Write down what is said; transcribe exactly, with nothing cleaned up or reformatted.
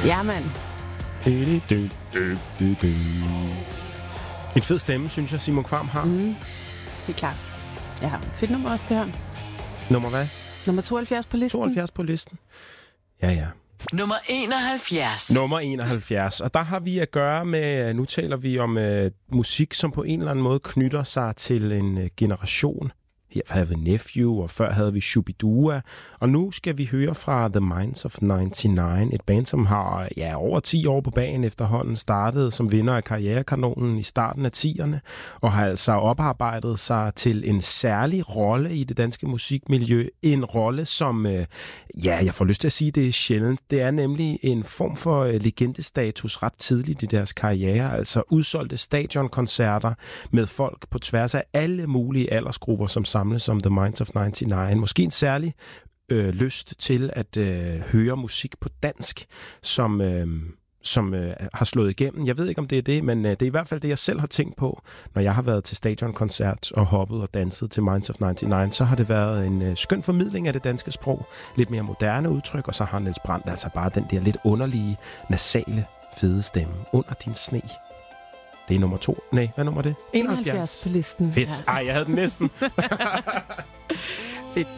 Ja, mand. En fed stemme, synes jeg, Simon Kvam har. Mm. Helt klart. Ja, fedt nummer også, det her. Nummer hvad? Nummer tooghalvfjerds på listen. tooghalvfjerds på listen. Ja, ja. Nummer enoghalvfjerds. Nummer enoghalvfjerds. Og der har vi at gøre med, nu taler vi om uh, musik, som på en eller anden måde knytter sig til en uh, generation. Her havde vi Nephew, og før havde vi Shubidua. Og nu skal vi høre fra The Minds of nioghalvfems, et band, som har ja, over ti år på bagen efterhånden, startede som vinder af Karrierekanonen i starten af tierne, og har altså oparbejdet sig til en særlig rolle i det danske musikmiljø. En rolle, som, ja, jeg får lyst til at sige, det er sjældent. Det er nemlig en form for legendestatus ret tidligt i deres karriere, altså udsolgte stadionkoncerter med folk på tværs af alle mulige aldersgrupper, som samles som The Minds of nioghalvfems. Måske en særlig øh, lyst til at øh, høre musik på dansk, som, øh, som øh, har slået igennem. Jeg ved ikke, om det er det, men øh, det er i hvert fald det, jeg selv har tænkt på, når jeg har været til stadionkoncert og hoppet og danset til Minds of nioghalvfems, så har det været en øh, skøn formidling af det danske sprog, lidt mere moderne udtryk, og så har Niels Brandt altså bare den der lidt underlige, nasale, fede stemme under din sne. Det er nummer to. Nej, hvad nummer er det? enoghalvfjerds på listen. Fedt. Ja. Ej, jeg havde den næsten. Fedt.